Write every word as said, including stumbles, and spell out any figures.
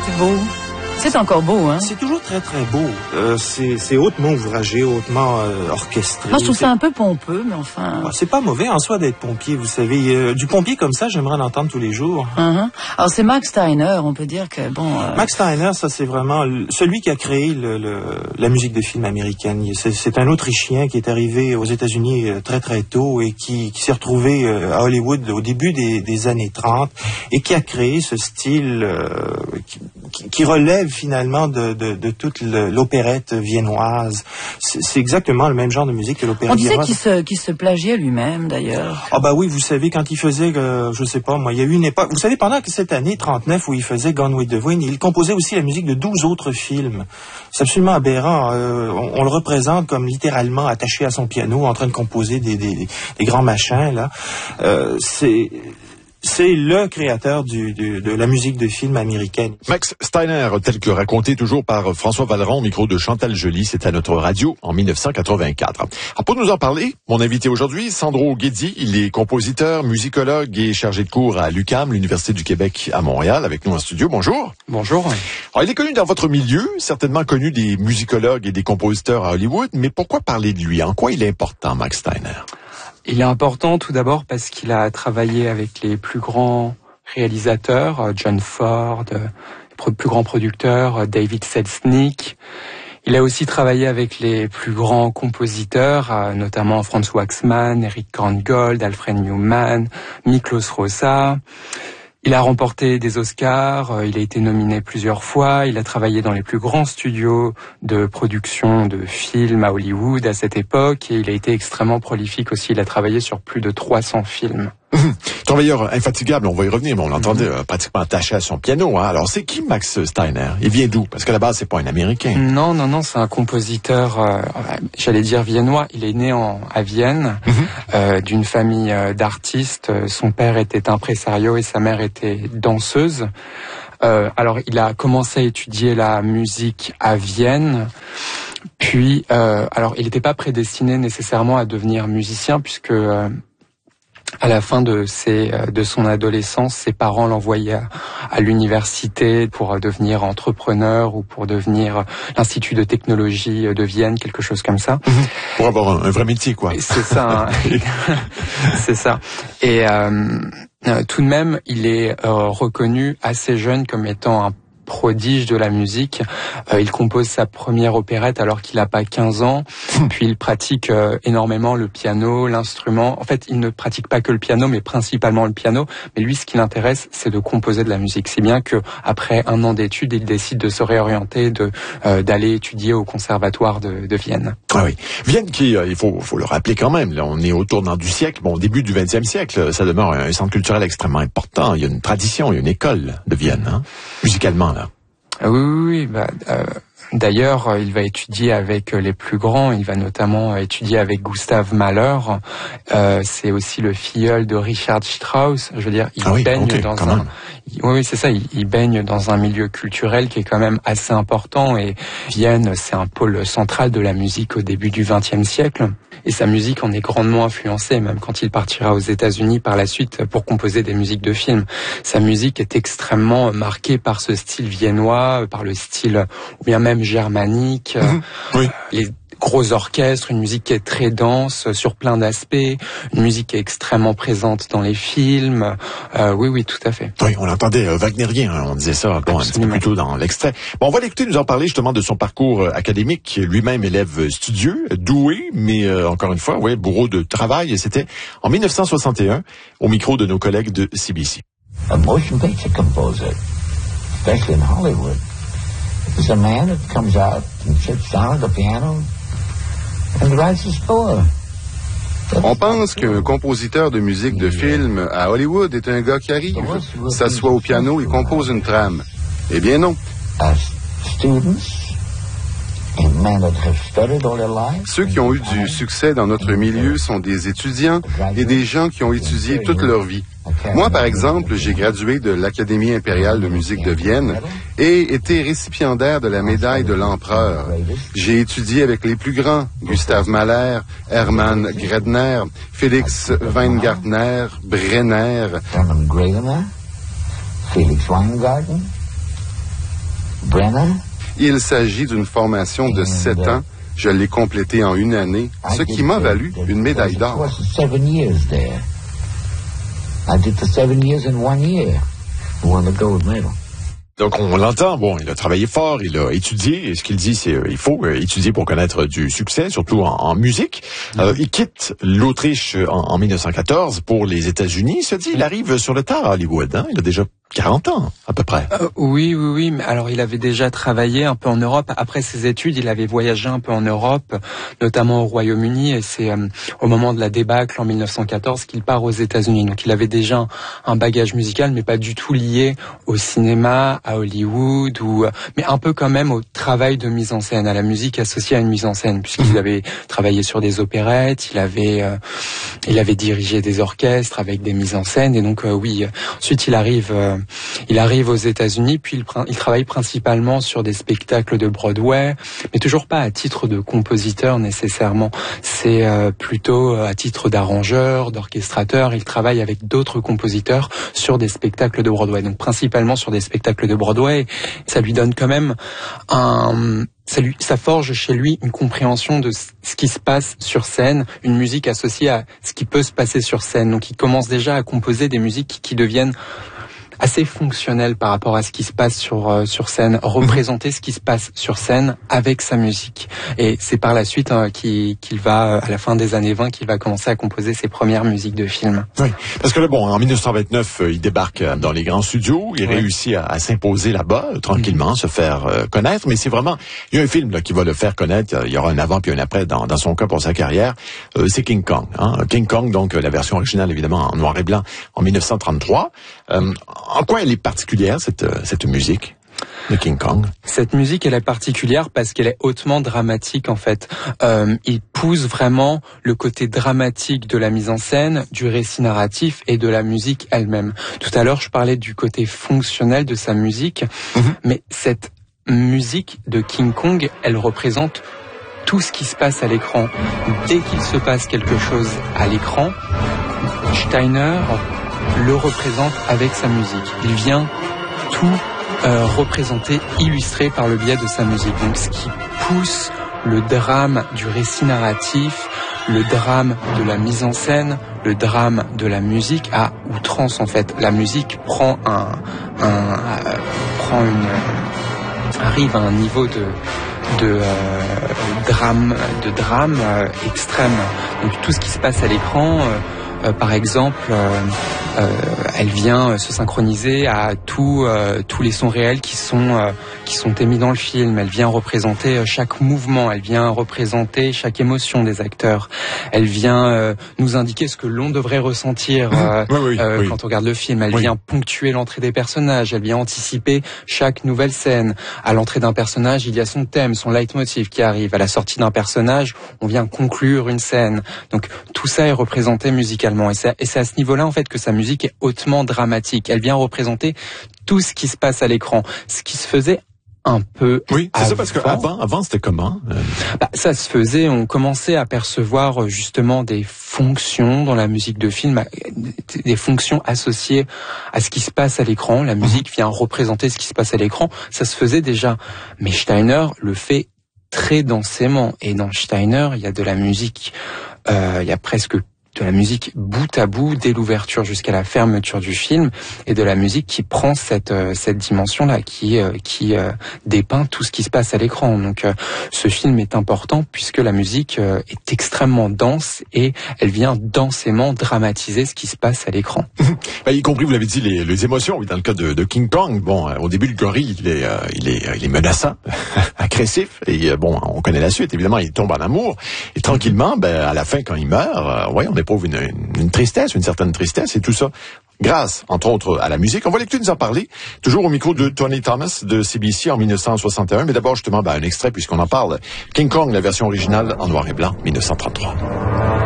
c'est beau. C'est encore beau, hein? C'est toujours très, très beau. Euh, c'est, c'est hautement ouvragé, hautement euh, orchestré. Moi, je trouve c'est... ça un peu pompeux, mais enfin... Ah, c'est pas mauvais en soi d'être pompier, vous savez. Euh, du pompier comme ça, j'aimerais l'entendre tous les jours. Uh-huh. Alors, c'est Max Steiner, on peut dire que, bon... Euh... Max Steiner, ça, c'est vraiment celui qui a créé le, le, la musique de film américaine. C'est, c'est un Autrichien qui est arrivé aux États-Unis très, très tôt et qui, qui s'est retrouvé à Hollywood au début des, des années trente et qui a créé ce style euh, qui, qui, qui relève finalement de, de, de toute le, l'opérette viennoise. C'est, c'est exactement le même genre de musique que l'opérette viennoise. On disait qu'il se, qu'il se plagiait lui-même, d'ailleurs. Ah bah oui, vous savez, quand il faisait, euh, je sais pas, moi, il y a eu une époque... Vous savez, pendant cette année trente-neuf où il faisait Gone with the Wind, il composait aussi la musique de douze autres films. C'est absolument aberrant. Euh, on, on le représente comme littéralement attaché à son piano, en train de composer des, des, des grands machins, là. Euh, c'est... C'est le créateur du, du, de la musique de film américaine. Max Steiner, tel que raconté toujours par François Valeron au micro de Chantal Joly, c'est à notre radio en dix-neuf cent quatre-vingt-quatre. Alors pour nous en parler, mon invité aujourd'hui, Sandro Guedi, il est compositeur, musicologue et chargé de cours à l'U Q A M, l'Université du Québec à Montréal, avec nous en studio. Bonjour. Bonjour. Alors il est connu dans votre milieu, certainement connu des musicologues et des compositeurs à Hollywood, mais pourquoi parler de lui? En quoi il est important, Max Steiner? Il est important tout d'abord parce qu'il a travaillé avec les plus grands réalisateurs, John Ford, les plus grands producteurs, David Selznick. Il a aussi travaillé avec les plus grands compositeurs, notamment Franz Waxman, Eric Korngold, Alfred Newman, Miklos Rozsa. Il a remporté des Oscars, il a été nominé plusieurs fois, il a travaillé dans les plus grands studios de production de films à Hollywood à cette époque et il a été extrêmement prolifique aussi, il a travaillé sur plus de trois cents films. Travailleur infatigable, on va y revenir, mais on l'entendait mm-hmm. euh, pratiquement attaché à son piano. Hein. Alors, c'est qui Max Steiner? Il vient d'où? Parce qu'à la base, c'est pas un Américain. Non, non, non, c'est un compositeur, euh, j'allais dire viennois. Il est né en, à Vienne, mm-hmm. euh, d'une famille euh, d'artistes. Son père était impresario et sa mère était danseuse. Euh, alors, il a commencé à étudier la musique à Vienne. Puis, euh, alors, il n'était pas prédestiné nécessairement à devenir musicien puisque... Euh, À la fin de ses, de son adolescence, ses parents l'envoyaient à, à l'université pour devenir entrepreneur ou pour devenir l'Institut de technologie de Vienne, quelque chose comme ça. Mmh. Pour avoir un, un vrai métier, quoi. C'est ça. Hein. C'est ça. Et euh, tout de même, il est euh, reconnu assez jeune comme étant un prodige de la musique. Euh, il compose sa première opérette alors qu'il n'a pas quinze ans. Puis il pratique euh, énormément le piano, l'instrument. En fait, il ne pratique pas que le piano, mais principalement le piano. Mais lui, ce qui l'intéresse, c'est de composer de la musique. C'est bien que après un an d'études, il décide de se réorienter, de euh, d'aller étudier au conservatoire de, de Vienne. Ah oui, Vienne qui, euh, il faut, faut le rappeler quand même. Là, on est au tournant du siècle, bon, au début du vingtième siècle. Ça demeure un centre culturel extrêmement important. Il y a une tradition, il y a une école de Vienne, hein, musicalement là. Oui, oui, oui. Bah, euh, d'ailleurs, il va étudier avec les plus grands. Il va notamment étudier avec Gustav Mahler. Euh, c'est aussi le filleul de Richard Strauss. Je veux dire, il ah oui, baigne okay, dans un... Il, oui, c'est ça. Il, il baigne dans un milieu culturel qui est quand même assez important. Et Vienne, c'est un pôle central de la musique au début du vingtième siècle. Et sa musique en est grandement influencée, même quand il partira aux États-Unis par la suite pour composer des musiques de films. Sa musique est extrêmement marquée par ce style viennois, par le style ou bien même germanique, mmh, oui. Les gros orchestres, une musique qui est très dense sur plein d'aspects, une musique qui est extrêmement présente dans les films. Euh, oui, oui, tout à fait. Oui, on l'entendait euh, wagnerien, hein, on disait ça bon, un petit peu plus tôt dans l'extrait. Bon, on va l'écouter nous en parler justement de son parcours euh, académique, lui-même élève studieux, doué, mais euh, encore une fois, ouais, bourreau de travail, et c'était en dix-neuf cent soixante et un, au micro de nos collègues de C B C. A motion picture composer, especially in Hollywood, is a man that comes out and sits down at the piano and writes a score. On pense qu'un compositeur de musique de film à Hollywood est un gars qui arrive, s'assoit au piano et compose une trame. Eh bien non. Ceux qui ont eu du succès dans notre milieu sont des étudiants et des gens qui ont étudié toute leur vie. Moi, par exemple, j'ai gradué de l'Académie impériale de musique de Vienne et été récipiendaire de la médaille de l'empereur. J'ai étudié avec les plus grands, Gustav Mahler, Hermann Gredner, Félix Weingartner, Brenner. Hermann Gredner, Félix Weingarten, Brenner. Il s'agit d'une formation de sept ans. Je l'ai complétée en une année, ce qui m'a valu une médaille d'or. I did the seven years in one year. Won the gold medal. Donc, on l'entend, bon, il a travaillé fort, il a étudié, et ce qu'il dit, c'est euh, il faut euh, étudier pour connaître du succès, surtout en, en musique. Euh, il quitte l'Autriche en, en mille neuf cent quatorze pour les États-Unis. Il se dit, il arrive sur le tard à Hollywood, hein? Il a déjà quarante ans, à peu près. Euh, oui, oui, oui. Mais alors, il avait déjà travaillé un peu en Europe. Après ses études, il avait voyagé un peu en Europe, notamment au Royaume-Uni. Et c'est euh, au moment de la débâcle en mille neuf cent quatorze qu'il part aux États-Unis. Donc, il avait déjà un bagage musical, mais pas du tout lié au cinéma, à Hollywood, ou euh, mais un peu quand même au travail de mise en scène, à la musique associée à une mise en scène, puisqu'il avait travaillé sur des opérettes, il avait, euh, il avait dirigé des orchestres avec des mises en scène. Et donc, euh, oui. Ensuite, il arrive. Euh, Il arrive aux États-Unis, puis il, il travaille principalement sur des spectacles de Broadway, mais toujours pas à titre de compositeur nécessairement. C'est euh, plutôt à titre d'arrangeur, d'orchestrateur. Il travaille avec d'autres compositeurs sur des spectacles de Broadway, donc principalement sur des spectacles de Broadway. Ça lui donne quand même un... Ça, lui, ça forge chez lui une compréhension de ce qui se passe sur scène, une musique associée à ce qui peut se passer sur scène. Donc il commence déjà à composer des musiques qui deviennent assez fonctionnel par rapport à ce qui se passe sur euh, sur scène, représenter ce qui se passe sur scène avec sa musique. Et c'est par la suite hein, qu'il qu'il va, à la fin des années vingt, qu'il va commencer à composer ses premières musiques de films. Oui, parce que là, bon, en mille neuf cent vingt-neuf, il débarque dans les grands studios, il oui. réussit à, à s'imposer là-bas, tranquillement, mm-hmm. se faire euh, connaître, mais c'est vraiment, il y a un film là, qui va le faire connaître, il y aura un avant puis un après dans, dans son cas pour sa carrière, euh, c'est King Kong. Hein? King Kong, donc la version originale, évidemment, en noir et blanc, en mille neuf cent trente-trois. Euh, En quoi elle est particulière, cette, cette musique de King Kong? Cette musique, elle est particulière parce qu'elle est hautement dramatique, en fait. Euh, il pousse vraiment le côté dramatique de la mise en scène, du récit narratif et de la musique elle-même. Tout à l'heure, je parlais du côté fonctionnel de sa musique, mm-hmm. mais cette musique de King Kong, elle représente tout ce qui se passe à l'écran. Dès qu'il se passe quelque chose à l'écran, Steiner le représente avec sa musique. Il vient tout euh, représenter, illustrer par le biais de sa musique. Donc ce qui pousse le drame du récit narratif, le drame de la mise en scène, le drame de la musique à outrance en fait. La musique prend un, un euh, prend une euh, arrive à un niveau de de euh, drame de drame euh, extrême. Donc tout ce qui se passe à l'écran. Euh, Euh, par exemple, euh, euh, elle vient se synchroniser à tous euh, tous les sons réels qui sont euh, qui sont émis dans le film. Elle vient représenter chaque mouvement. Elle vient représenter chaque émotion des acteurs. Elle vient euh, nous indiquer ce que l'on devrait ressentir euh, oui, oui, euh, oui. quand on regarde le film. Elle oui. vient ponctuer l'entrée des personnages. Elle vient anticiper chaque nouvelle scène. À l'entrée d'un personnage, il y a son thème, son leitmotiv qui arrive. À la sortie d'un personnage, on vient conclure une scène. Donc tout ça est représenté musicalement. Et c'est, et c'est à ce niveau-là, en fait, que sa musique est hautement dramatique. Elle vient représenter tout ce qui se passe à l'écran. Ce qui se faisait un peu Oui, c'est avant. ça, parce qu'avant, avant, c'était comment? Euh... Bah, ça se faisait, on commençait à percevoir justement des fonctions dans la musique de film, des fonctions associées à ce qui se passe à l'écran. La musique vient représenter ce qui se passe à l'écran. Ça se faisait déjà. Mais Steiner le fait très densément. Et dans Steiner, il y a de la musique, euh, il y a presque de la musique bout à bout, dès l'ouverture jusqu'à la fermeture du film, et de la musique qui prend cette euh, cette dimension-là, qui euh, qui euh, dépeint tout ce qui se passe à l'écran. Donc, euh, ce film est important puisque la musique euh, est extrêmement dense et elle vient densément dramatiser ce qui se passe à l'écran. Ben, y compris, vous l'avez dit, les, les émotions. Oui, dans le cas de, de King Kong, bon, euh, au début, le gorille, il est, euh, il est, euh, il est menaçant, agressif, et euh, bon, on connaît la suite. Évidemment, il tombe en amour, et tranquillement, ben, à la fin, quand il meurt, euh, ouais, on éprouve une, une, une tristesse, une certaine tristesse, et tout ça grâce, entre autres, à la musique. On va l'écouter nous en parler, toujours au micro de Tony Thomas de C B C en mille neuf cent soixante et un, mais d'abord, justement, ben, un extrait, puisqu'on en parle. King Kong, la version originale en noir et blanc, mille neuf cent trente-trois.